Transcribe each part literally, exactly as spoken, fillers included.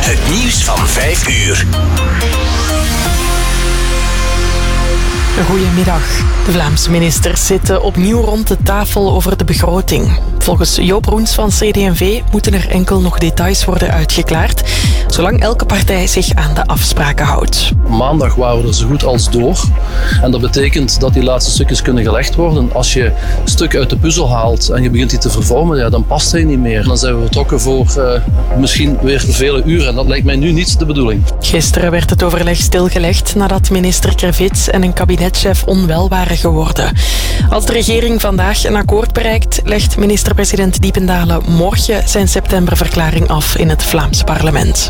Het nieuws van vijf uur. Goedemiddag. De Vlaamse ministers zitten opnieuw rond de tafel over de begroting. Volgens Joop Roens van C D en V moeten er enkel nog details worden uitgeklaard, zolang elke partij zich aan de afspraken houdt. Maandag waren we er zo goed als door. En dat betekent dat die laatste stukjes kunnen gelegd worden. Als je een stuk uit de puzzel haalt en je begint die te vervormen, ja, dan past hij niet meer. Dan zijn we vertrokken voor uh, misschien weer vele uren. En dat lijkt mij nu niet de bedoeling. Gisteren werd het overleg stilgelegd nadat minister Krevits en een kabinetchef onwel waren geworden. Als de regering vandaag een akkoord bereikt, legt minister-president Diependalen morgen zijn septemberverklaring af in het Vlaams parlement.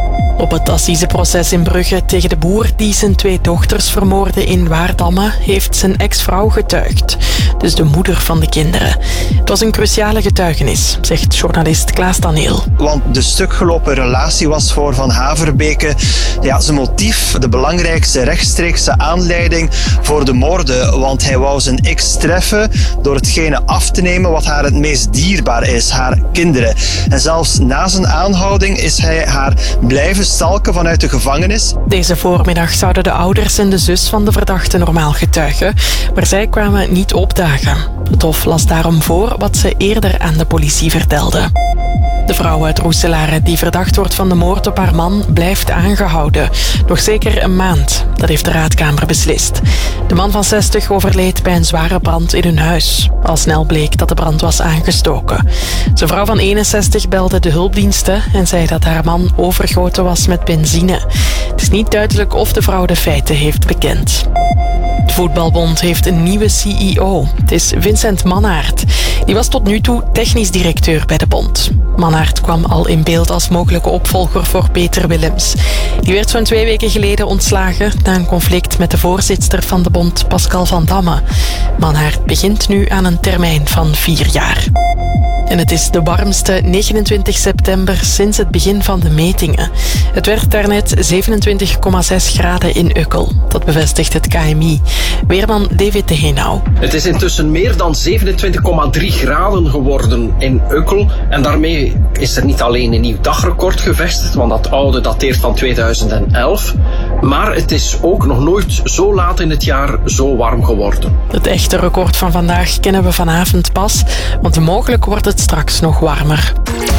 Op het assiseproces in Brugge tegen de boer die zijn twee dochters vermoordde in Waardamme heeft zijn ex-vrouw getuigd. Dus de moeder van de kinderen. Het was een cruciale getuigenis, zegt journalist Klaas Daniel. Want de stukgelopen relatie was voor Van Haverbeke ja, zijn motief, de belangrijkste rechtstreekse aanleiding voor de moorden. Want hij wou zijn ex treffen door hetgene af te nemen wat haar het meest dierbaar is, haar kinderen. En zelfs na zijn aanhouding is hij haar blijven stalken vanuit de gevangenis. Deze voormiddag zouden de ouders en de zus van de verdachte normaal getuigen, maar zij kwamen niet opdagen. Het Hof las daarom voor wat ze eerder aan de politie vertelde. De vrouw uit Roeselare die verdacht wordt van de moord op haar man blijft aangehouden. Nog zeker een maand. Dat heeft de raadkamer beslist. De man van zestig overleed bij een zware brand in hun huis. Al snel bleek dat de brand was aangestoken. Zijn vrouw van eenenzestig belde de hulpdiensten en zei dat haar man overgoten was met benzine. Het is niet duidelijk of de vrouw de feiten heeft bekend. De Voetbalbond heeft een nieuwe C E O. Het is Vincent Mannaert. Die was tot nu toe technisch directeur bij de bond. Mannaert kwam al in beeld als mogelijke opvolger voor Peter Willems. Die werd zo'n twee weken geleden ontslagen na een conflict met de voorzitster van de bond, Pascal van Damme. Mannaert begint nu aan een termijn van vier jaar. En het is de warmste negenentwintig september sinds het begin van de metingen. Het werd daarnet zevenentwintig komma zes graden in Ukkel. Dat bevestigt het K M I. Weerman David de Henau. Het is intussen meer dan zevenentwintig komma drie graden geworden in Ukkel. En daarmee is er niet alleen een nieuw dagrecord gevestigd, want dat oude dateert van tweeduizend elf. Maar het is ook nog nooit zo laat in het jaar zo warm geworden. Het echte record van vandaag kennen we vanavond pas, want mogelijk wordt het straks nog warmer.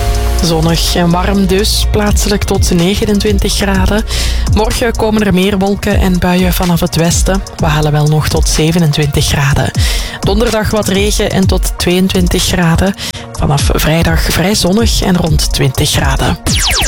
Zonnig en warm dus, plaatselijk tot negenentwintig graden. Morgen komen er meer wolken en buien vanaf het westen. We halen wel nog tot zevenentwintig graden. Donderdag wat regen en tot tweeëntwintig graden. Vanaf vrijdag vrij zonnig en rond twintig graden.